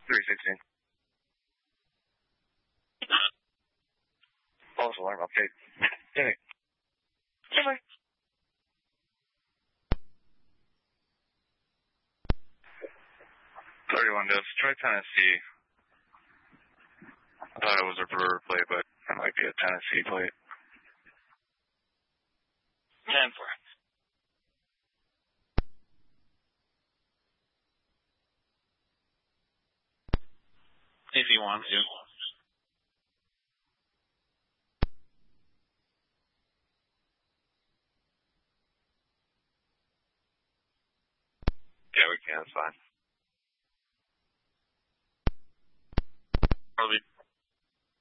316. False alarm update. Jimmy. 31 Detroit, Tennessee. I thought it was a Brewer plate, but it might be a Tennessee plate. 10 for it. If you want to. Yeah, we can. It's fine. Probably